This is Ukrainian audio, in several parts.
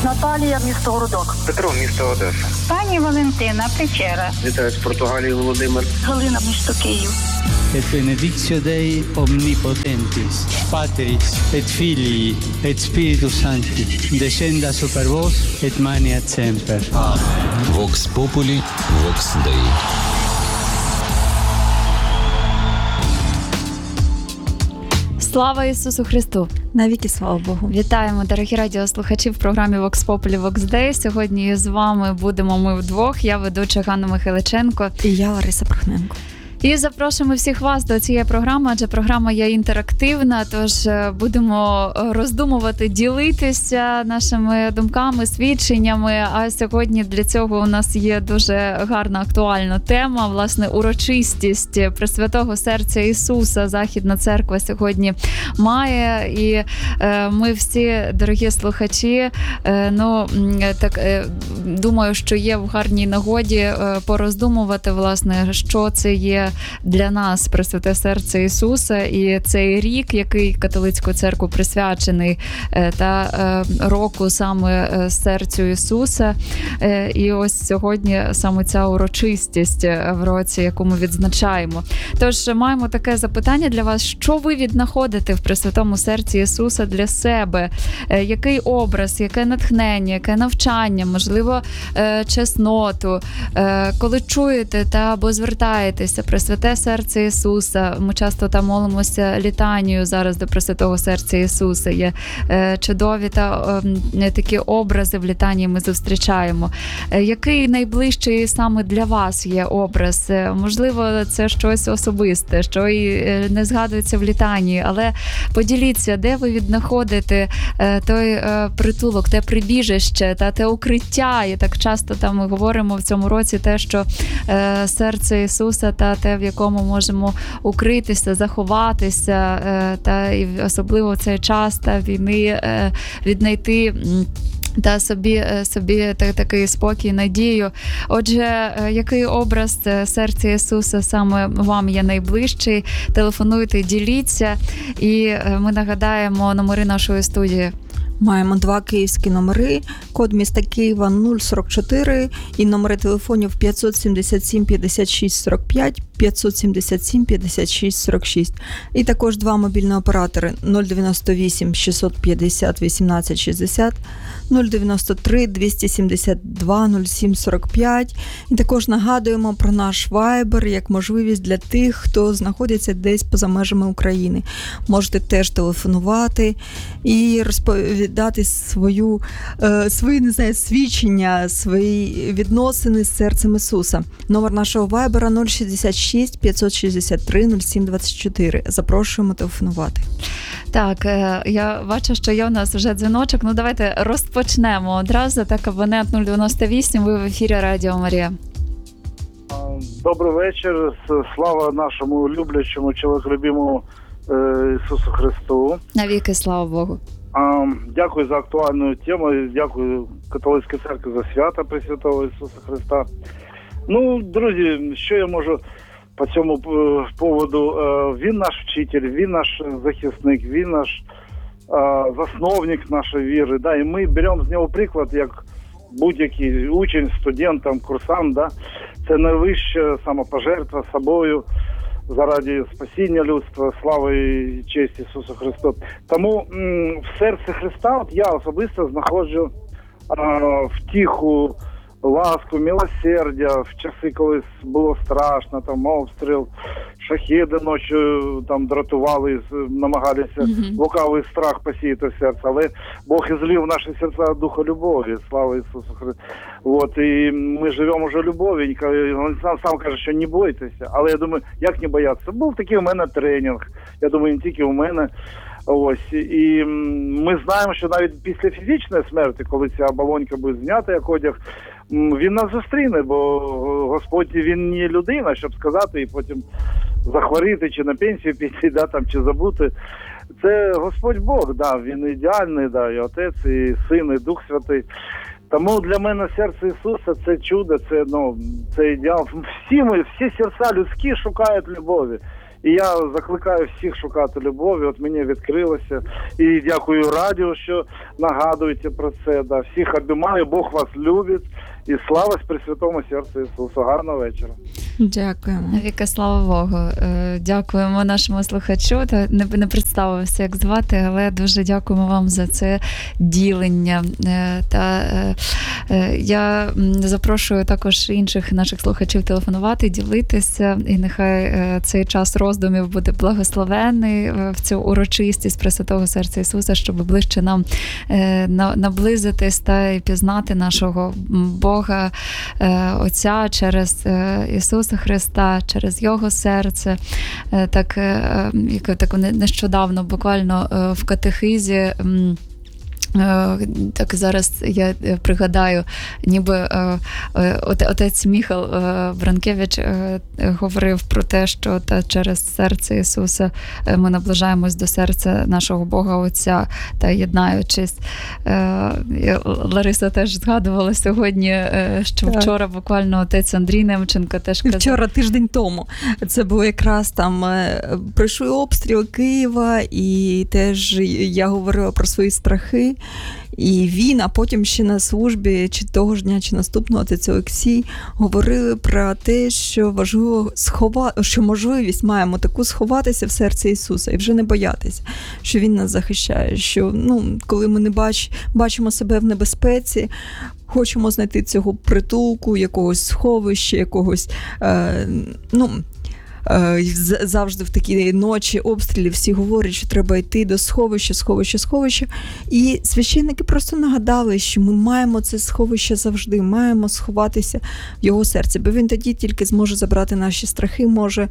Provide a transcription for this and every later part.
Наталія, місто Городок. Петро, місто Одеса. Пані Валентина, Печера. Вітаю з Португалії, Володимир. Галина, місто Київ. Et benedictio Dei omnipotentis, Patris et Filii et Spiritus Sancti, descenda super vos et maniat semper. Vox Populi, Vox Dei. Слава Ісусу Христу! Навіки слава Богу! Вітаємо, дорогі радіослухачі, в програмі Vox Populi, Vox Dei. Сьогодні з вами будемо ми вдвох. Я ведуча Ганна Михайличенко. І я Лариса Прохненко. І запрошуємо всіх вас до цієї програми, адже програма є інтерактивна, тож будемо роздумувати, ділитися нашими думками, свідченнями. А сьогодні для цього у нас є дуже гарна, актуальна тема, власне, урочистість Пресвятого Серця Ісуса. Західна церква сьогодні має. І ми всі, дорогі слухачі, думаю, що є в гарній нагоді пороздумувати, власне, що це є для нас Пресвяте Серце Ісуса, і цей рік, який католицькою церквою присвячений та року саме серцю Ісуса. І ось сьогодні саме ця урочистість в році, яку ми відзначаємо. Тож маємо таке запитання для вас: що ви віднаходите в Пресвятому Серці Ісуса для себе? Який образ, яке натхнення, яке навчання, можливо, чесноту? Коли чуєте або звертаєтеся Пресвяте Серце Ісуса, ми часто там молимося літанію зараз до Пресвятого Серця Ісуса. Є чудові такі образи в літанії ми зустрічаємо. Який найближчий саме для вас є образ? Можливо, це щось особисте, що і не згадується в літанії, але поділіться, де ви віднаходите той притулок, те прибіжище, те укриття. І так часто там ми говоримо в цьому році те, що серце Ісуса та те, в якому можемо укритися, заховатися, та і особливо в цей час та війни віднайти та собі такий спокій, надію. Отже, який образ серця Ісуса саме вам є найближчий? Телефонуйте, діліться. І ми нагадаємо номери нашої студії. Маємо 2 київські номери, код міста Києва 044 і номери телефонів 577 56 45, 577 56 46. І також 2 мобільні оператори 098 650 18 60, 093 272 07 45. І також нагадуємо про наш Viber як можливість для тих, хто знаходиться десь поза межами України. Можете теж телефонувати і розповідати свої свідчення, свої відносини з серцем Ісуса. Номер нашого Viber 066 563 07 24. Запрошуємо телефонувати. Так, я бачу, що є у нас вже дзвіночок. Давайте розпочнемо одразу. Так, абонент 098, ви в ефірі Радіо Марія. Добрий вечір. Слава нашому люблячому, чоловіколюбимому Ісусу Христу. Навіки слава Богу. Дякую за актуальну тему. Дякую Католицькій церкві за свято Пресвятого Ісуса Христа. Друзі, що я можу по цьому поводу? Він наш вчитель, він наш захисник, він наш засновник нашої віри. Да? І ми беремо з нього приклад, як будь-який учень, студент, курсант. Да? Це найвища самопожертва собою заради спасіння людства, слави і честь Ісусу Христу. Тому в серці Христа я особисто знаходжу втіху, ласку, милосердя в часи, коли було страшно, обстріл, шахеди ночі дратували, намагалися лукавий страх посіяти в серце, але Бог ізлив в наші серця духа любові, слава Ісусу Христу. І ми живемо вже любов'ю, і він сам каже, що не бойтеся, але я думаю, як не боятися? Був такий у мене тренінг, я думаю, не тільки у мене. І ми знаємо, що навіть після фізичної смерті, коли ця оболонька буде знята, як одяг, він нас зустріне, бо Господь, він не людина, щоб сказати і потім захворіти, чи на пенсію піти, чи забути. Це Господь Бог, він ідеальний, і Отець, і Син, і Дух Святий. Тому для мене серце Ісуса – це чудо, це ідеал. Всі серця людські шукають любові. І я закликаю всіх шукати любові, от мені відкрилося. І дякую радіо, що нагадуєте про це. Да. Всіх обіймаю, Бог вас любить. І слава Пресвятому серцю Ісусу. Гарного вечора. Дякуємо. Віка, слава Богу. Дякуємо нашому слухачу. Та не представився, як звати, але дуже дякуємо вам за це ділення. Я запрошую також інших наших слухачів телефонувати, ділитися, і нехай цей час роздумів буде благословений в цю урочистість Пресвятого серця Ісуса, щоб ближче нам наблизитись та і пізнати нашого Бога Отця через Ісуса Христа, через Його серце. Так нещодавно буквально в катехизі, так зараз я пригадаю, ніби отець Міхал Бранкевич говорив про те, що через серце Ісуса ми наближаємось до серця нашого Бога Отця та єднаючись. Лариса теж згадувала сьогодні, що вчора буквально отець Андрій Немченко теж казав. Вчора, тиждень тому. Це було якраз там, пройшов обстріл Києва, і теж я говорила про свої страхи. І він, а потім ще на службі, чи того ж дня, чи наступного, отець Олексій, говорили про те, що важливо що можливість маємо таку сховатися в серці Ісуса і вже не боятися, що Він нас захищає, що коли ми не бачимо себе в небезпеці, хочемо знайти цього притулку, якогось сховища, якогось, завжди в такі ночі обстрілів всі говорять, що треба йти до сховища. І священники просто нагадали, що ми маємо це сховище завжди, маємо сховатися в його серці, бо він тоді тільки зможе забрати наші страхи, може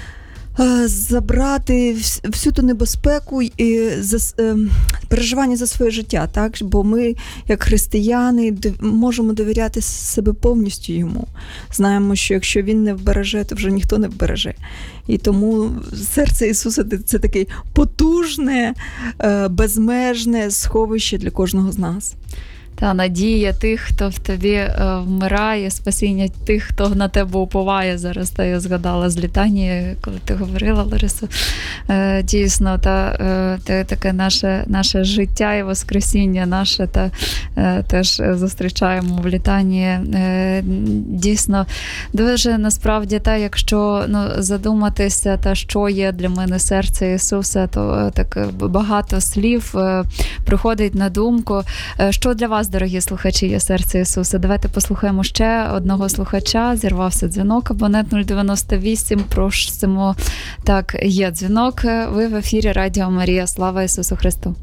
забрати всю ту небезпеку і переживання за своє життя, так? Бо ми, як християни, можемо довіряти себе повністю йому. Знаємо, що якщо він не вбереже, то вже ніхто не вбереже. І тому серце Ісуса – це таке потужне, безмежне сховище для кожного з нас. Та надія тих, хто в тобі вмирає, спасіння тих, хто на тебе уповає. Зараз я згадала з літання, коли ти говорила, Ларисо. Дійсно, таке наше життя і воскресіння наше теж зустрічаємо в літанні. Дійсно, дуже насправді, якщо задуматися, що є для мене серце Ісуса, то так багато слів приходить на думку. Що для вас, дорогі слухачі, є серце Ісуса? Давайте послухаємо ще одного слухача. Зірвався дзвінок, абонент 098. Просимо. Так, є дзвінок. Ви в ефірі Радіо Марія. Слава Ісусу Христу.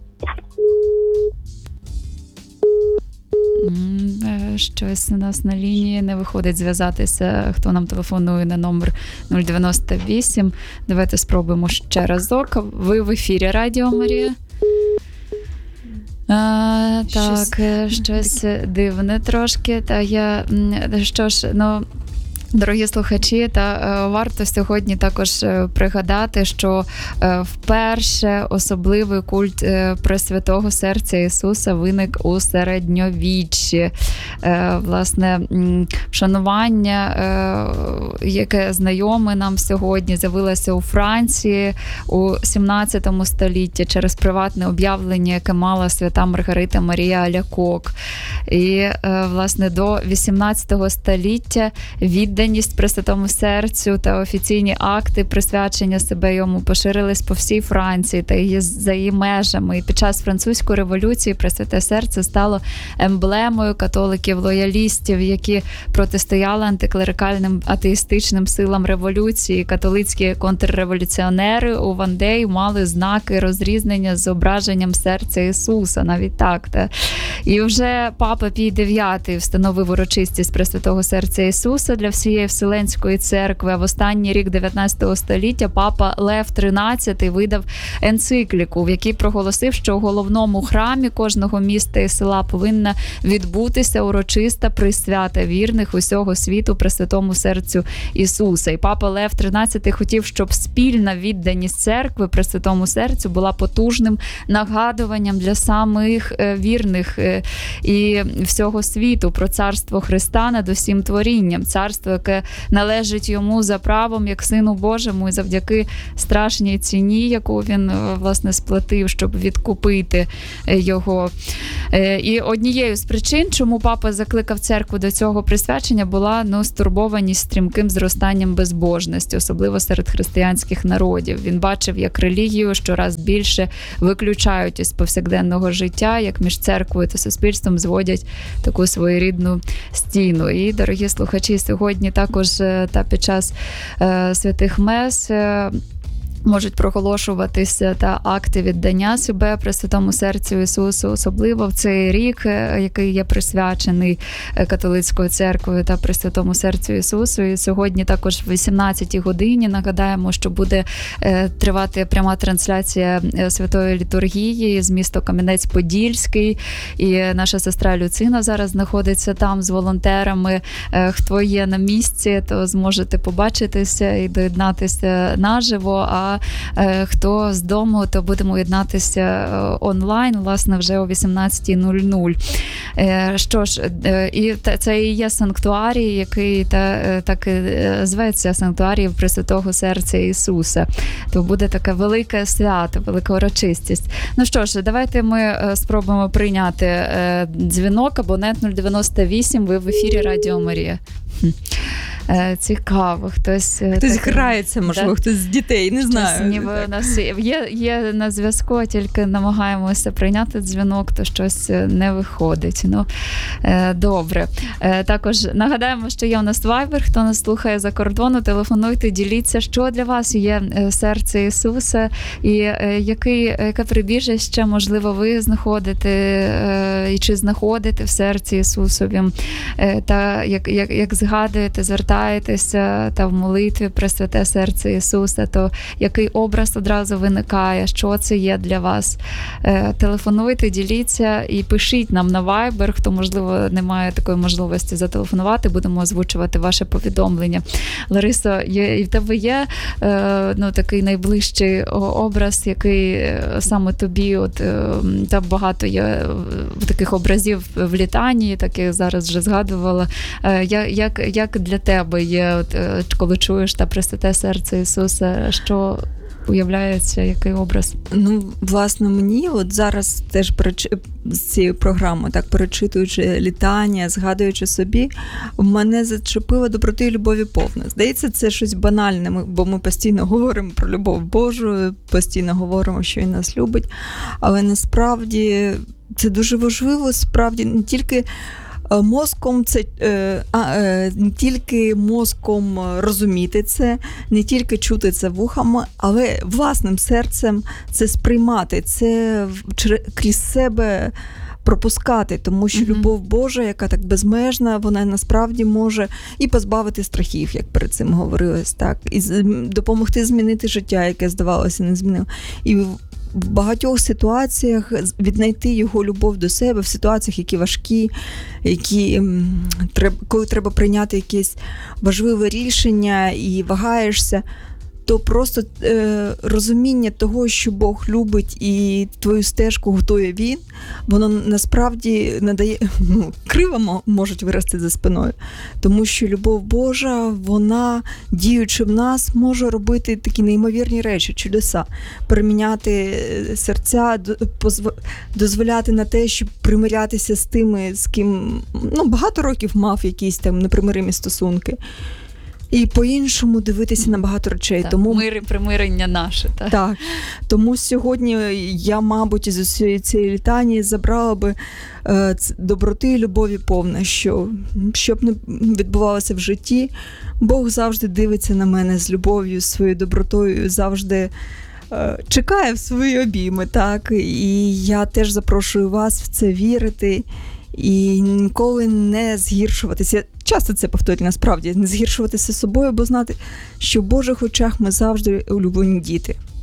Щось у нас на лінії не виходить зв'язатися. Хто нам телефонує на номер 098. Давайте спробуємо ще разок. Ви в ефірі Радіо Марія. Щось дивне трошки. Дорогі слухачі, варто сьогодні також пригадати, що вперше особливий культ Пресвятого серця Ісуса виник у середньовіччі. Власне, вшанування, яке знайоме нам сьогодні, з'явилося у Франції у 17 столітті через приватне об'явлення, яке мала свята Маргарита Марія Алякок. І, власне, до 18 століття відданість Пресвятому серцю та офіційні акти присвячення себе йому поширились по всій Франції та за її межами. І під час французької революції Пресвяте серце стало емблемою католиків-лоялістів, які протистояли антиклерикальним атеїстичним силам революції. Католицькі контрреволюціонери у Вандеї мали знаки розрізнення з зображенням серця Ісуса, навіть так. І вже Папа Пій IX встановив урочистість Пресвятого серця Ісуса для всієї Вселенської церкви, а в останній рік 19 століття Папа Лев XIII видав енцикліку, в якій проголосив, що у головному храмі кожного міста і села повинна відбутися урочиста присвята вірних усього світу Пресвятому серцю Ісуса. І Папа Лев XIII хотів, щоб спільна відданість церкви Пресвятому серцю була потужним нагадуванням для самих вірних. І всього світу, про царство Христа над усім творінням, царство, яке належить йому за правом, як Сину Божому, і завдяки страшній ціні, яку він, власне, сплатив, щоб відкупити його. І однією з причин, чому папа закликав церкву до цього присвячення, була стурбованість стрімким зростанням безбожності, особливо серед християнських народів. Він бачив, як релігію щораз більше виключають із повсякденного життя, як між церквою та суспільством зводять таку своєрідну стіну. І, дорогі слухачі, сьогодні також та під час святих мес можуть проголошуватися та акти віддання себе Пресвятому серцю Ісусу, особливо в цей рік, який є присвячений католицькою церквою та Пресвятому серцю Ісусу. І сьогодні також в 18-й годині нагадаємо, що буде тривати пряма трансляція Святої літургії з міста Кам'янець-Подільський. І наша сестра Люцина зараз знаходиться там з волонтерами. Хто є на місці, то зможете побачитися і доєднатися наживо, а хто з дому, то будемо єднатися онлайн, власне, вже о 18:00. Що ж, і це і є санктуарій, який так і зветься санктуарій Пресвятого серця Ісуса. То буде таке велике свято, велика урочистість. Ну що ж, давайте ми спробуємо прийняти дзвінок, абонент 098, ви в ефірі Радіо Марія. Цікаво, хтось грається, можливо, да? Хтось з дітей, не знаю. Ніби у нас є на зв'язку, тільки намагаємося прийняти дзвінок, то щось не виходить. Добре. Також нагадаємо, що є у нас Viber, хто нас слухає за кордону, телефонуйте, діліться, що для вас є серце Ісуса і яке прибіжище, можливо, ви знаходите і чи знаходите в серці Ісусовім, та як згадуєте, звертаєтеся та в молитві про Святе серце Ісуса, то який образ одразу виникає, що це є для вас. Телефонуйте, діліться і пишіть нам на Viber, хто, можливо, не має такої можливості зателефонувати, будемо озвучувати ваше повідомлення. Ларисо, і в тебе є такий найближчий образ, який саме тобі, та багато є таких образів в літанії, так я зараз вже згадувала. Як для тебе є, коли чуєш та Пресвяте серце Ісуса, що уявляється, який образ? Власне, мені зараз теж з цією програмою, так перечитуючи літання, згадуючи собі, мене зачепило доброти і любові повна. Здається, це щось банальне, бо ми постійно говоримо про любов Божу, постійно говоримо, що Він нас любить, але насправді це дуже важливо, справді, не тільки мозком не тільки мозком розуміти це, не тільки чути це вухами, але власним серцем це сприймати, це крізь себе пропускати, тому що любов Божа, яка так безмежна, вона насправді може і позбавити страхів, як перед цим говорилось, так, і допомогти змінити життя, яке, здавалося, не змінило. І в багатьох ситуаціях віднайти його любов до себе, в ситуаціях, які важкі, коли треба прийняти якесь важливе рішення і вагаєшся, то просто розуміння того, що Бог любить і твою стежку готує Він, воно насправді надає, крила можуть вирости за спиною. Тому що любов Божа, вона, діючи в нас, може робити такі неймовірні речі, чудеса. Переміняти серця, дозволяти на те, щоб примирятися з тими, з ким багато років мав якісь там непримиримі стосунки. І по-іншому дивитися на багато речей. Так, тому мир і примирення наше. Так. Тому сьогодні я, мабуть, із усієї цієї літанії забрала би доброти і любові повне, що б не відбувалося в житті, Бог завжди дивиться на мене з любов'ю, своєю добротою, завжди чекає в свої обійми. Так? І я теж запрошую вас в це вірити і ніколи не згіршуватися. Часто це повторюю, насправді, не згіршуватися собою, бо знати, що в Божих очах ми завжди улюблені діти.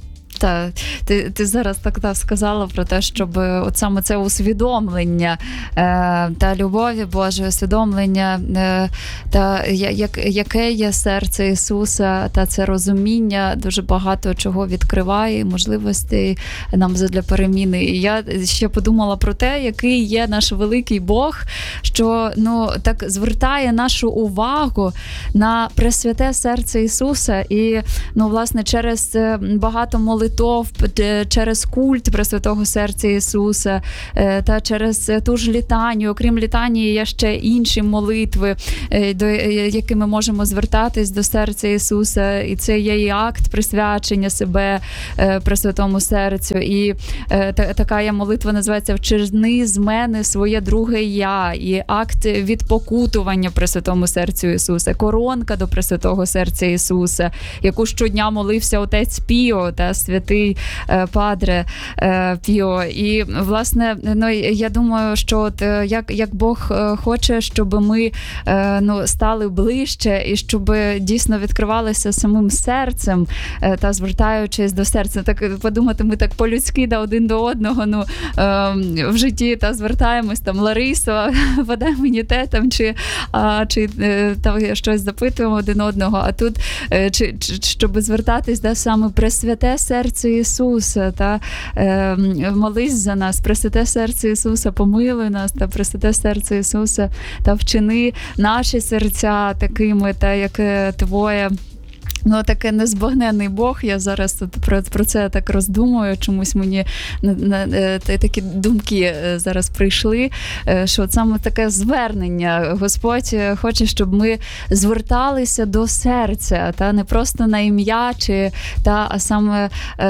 Так, ти зараз так сказала про те, щоб от саме це усвідомлення та любові Божої, усвідомлення та яке є серце Ісуса, та це розуміння дуже багато чого відкриває, можливостей нам задля переміни. І я ще подумала про те, який є наш великий Бог, що так звертає нашу увагу на пресвяте серце Ісуса. І власне через багато молитов, через культ Пресвятого серця Ісуса та через ту ж літанію. Окрім літанії, є ще інші молитви, до якими ми можемо звертатись до серця Ісуса. І це є і акт присвячення себе Пресвятому серцю. І така є молитва, називається «Вчерни з мене своє друге я». І акт відпокутування Пресвятому серцю Ісуса. Коронка до Пресвятого серця Ісуса, яку щодня молився отець Піо та святий Падре Піо. І, власне, я думаю, що як Бог хоче, щоб ми стали ближче і щоб дійсно відкривалися самим серцем та звертаючись до серця. Так подумати, ми так по-людськи один до одного в житті та звертаємось, там, Ларисо, подай мені те, там, чи там щось запитуємо один одного, а тут щоб звертатись саме Пресвяте серце Ісуса, та молись за нас, Пресвяте серце Ісуса, помилуй нас, та Пресвяте серце Ісуса, та вчини наші серця такими, та як Твоє. Таке незбагненний Бог, я зараз тут про це так роздумую, чомусь мені такі думки зараз прийшли, що саме таке звернення. Господь хоче, щоб ми зверталися до серця, та не просто на ім'я, а саме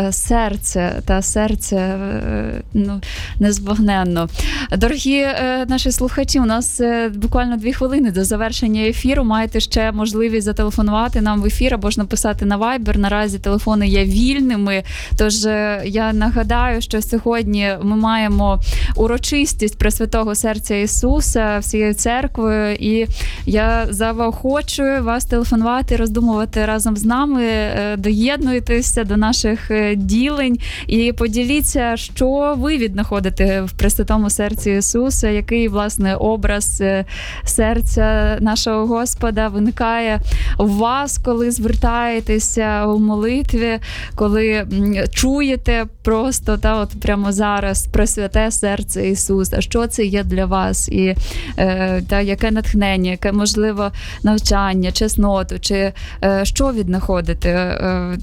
серце незбагненно. Дорогі наші слухачі, у нас буквально 2 хвилини до завершення ефіру. Маєте ще можливість зателефонувати нам в ефір або ж написати на Viber. Наразі телефони є вільними, тож я нагадаю, що сьогодні ми маємо урочистість Пресвятого серця Ісуса всією церквою, і я заохочую вас телефонувати, роздумувати разом з нами, доєднуйтеся до наших ділень і поділіться, що ви віднаходите в Пресвятому серці Ісуса, який, власне, образ серця нашого Господа виникає у вас, коли звертаєтеся у молитві, коли чуєте просто прямо зараз Пресвяте серце Ісуса. Що це є для вас? І яке натхнення, яке, можливо, навчання, чесноту, чи що віднаходите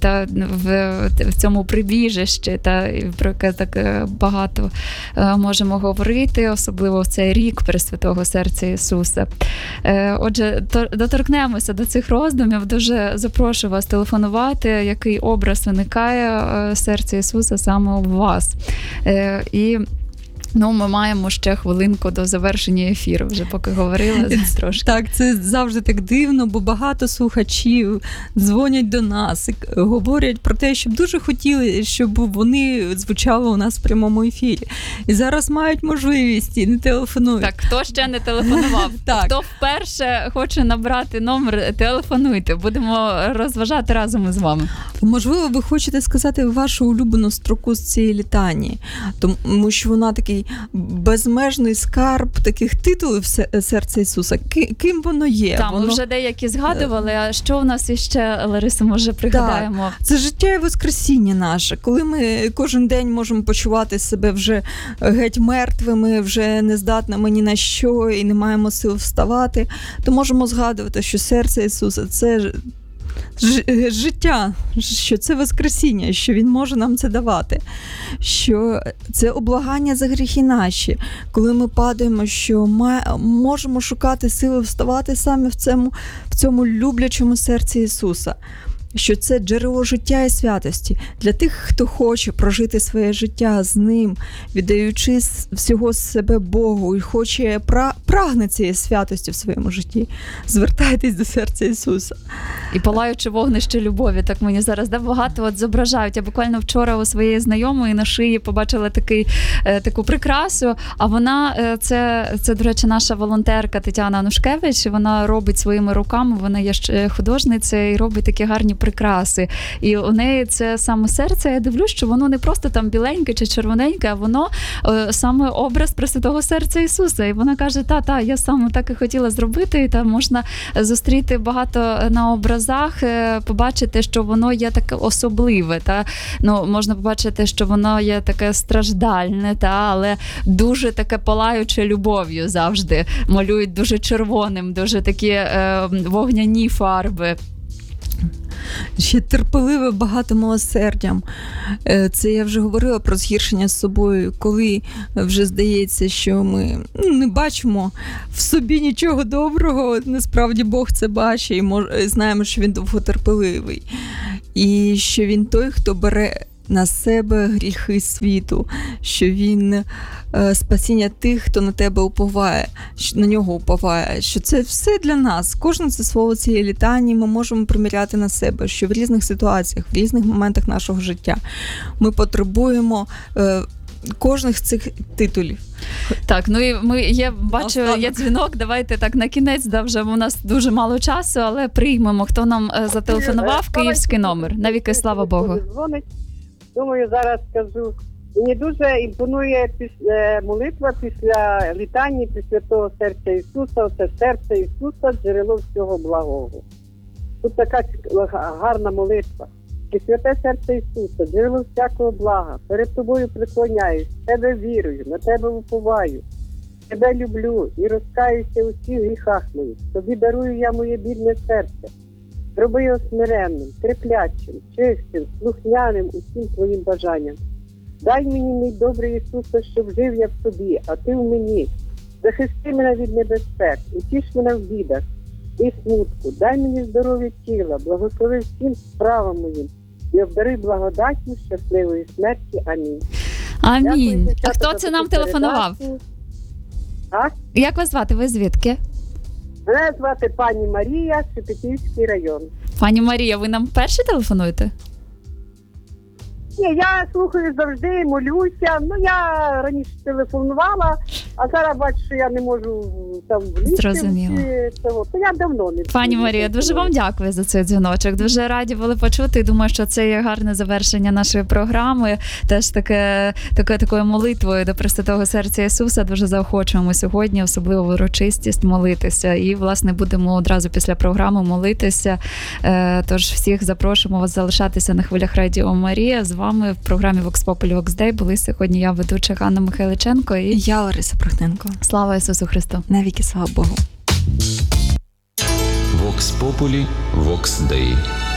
в цьому прибіжищі, про яке так багато можемо говорити, особливо в цей рік Пресвятого серця Ісуса. Отже, доторкнемося до цих роздумів. Дуже запрошую вас телефонувати, який образ виникає серця Ісуса саме у вас. І ми маємо ще хвилинку до завершення ефіру, вже поки говорила трошки. Так, це завжди так дивно, бо багато слухачів дзвонять до нас і говорять про те, щоб дуже хотіли, щоб вони звучали у нас в прямому ефірі. І зараз мають можливість і не телефонують. Так, хто ще не телефонував? Хто вперше хоче набрати номер, телефонуйте. Будемо розважати разом із вами. Можливо, ви хочете сказати вашу улюблену строку з цієї літанії, тому що вона такий безмежний скарб таких титулів серця Ісуса. Ким воно є? Там ми вже деякі згадували, а що в нас іще, Лариса, може пригадаємо? Так, це життя і воскресіння наше. Коли ми кожен день можемо почувати себе вже геть мертвими, вже нездатними ні на що і не маємо сил вставати, то можемо згадувати, що серце Ісуса – це життя, що це воскресіння, що Він може нам це давати, що це облагання за гріхи наші, коли ми падаємо, що можемо шукати сили вставати саме в цьому люблячому серці Ісуса, що це джерело життя і святості для тих, хто хоче прожити своє життя з Ним, віддаючи всього себе Богу і хоче, прагне цієї святості в своєму житті. Звертайтесь до серця Ісуса. І палаючи вогнище любові, так мені зараз багато зображають. Я буквально вчора у своєї знайомої на шиї побачила таку прикрасу, а вона, це, до речі, наша волонтерка Тетяна Анушкевич, вона робить своїми руками, вона є художниця і робить такі гарні прикраси. І у неї це саме серце, я дивлюсь, що воно не просто там біленьке чи червоненьке, а воно саме образ Пресвятого серця Ісуса. І вона каже, я саме так і хотіла зробити, і там можна зустріти багато на образах, побачити, що воно є таке особливе, можна побачити, що воно є таке страждальне, але дуже таке палаюче любов'ю завжди. Малюють дуже червоним, дуже такі вогняні фарби. Ще терпеливе, багато милосердям. Це я вже говорила про згіршення з собою, коли вже здається, що ми не бачимо в собі нічого доброго, насправді Бог це бачить і знаємо, що Він довготерпеливий. І що Він той, хто бере на себе гріхи світу, що Він спасіння тих, хто на тебе уповає, на нього уповає, що це все для нас. Кожне це слово цієї літанії ми можемо приміряти на себе, що в різних ситуаціях, в різних моментах нашого життя ми потребуємо кожних цих титулів. Так, бачу, є дзвінок, давайте так на кінець, вже у нас дуже мало часу, але приймемо, хто нам зателефонував, київський номер. Навіки слава Богу. Думаю, зараз скажу. Мені дуже імпонує молитва після літання Пресвятого серця Ісуса. Це серце Ісуса, джерело всього благого. Тут така гарна молитва. Пресвяте серце Ісуса, джерело всякого блага. Перед тобою преклоняюсь, в тебе вірую, на тебе уповаю. Тебе люблю і розкаюся у всіх гріхах моїх. Тобі дарую я моє бідне серце. Зроби його смиренним, терплячим, чистим, слухняним усім твоїм бажанням. Дай мені, мій добрий Ісусе, щоб жив я в тобі, а ти в мені. Захисти мене від небезпек, утіш мене в бідах і смутку. Дай мені здоров'я тіла, благослови всім справам моїм і обдари благодаттю щасливої смерті. Амінь. Амінь. Дякую, а хто це нам телефонував? А? Як вас звати? Ви звідки? Мене звати пані Марія, Шепетівський район. Пані Марія, ви нам перші телефонуєте? Ні, я слухаю завжди, молюся. Я раніше телефонувала, а зараз бачу, що я не можу там влізти. То я давно не. Пані Марія, дуже вам дякую за цей дзвіночок. Дуже раді були почути. І думаю, що це є гарне завершення нашої програми. Теж такою молитвою до Пресвятого серця Ісуса. Дуже заохочуємо сьогодні, особливо в урочистість, молитися. І, власне, будемо одразу після програми молитися. Тож всіх запрошуємо вас залишатися на хвилях Радіо Марія. З вами в програмі Vox Populi Vox Day були сьогодні я, ведуча Ганна Михайличенко і я, Лариса Прохненко. Слава Ісусу Христу! Навіки слава Богу! Vox Populi Vox Day.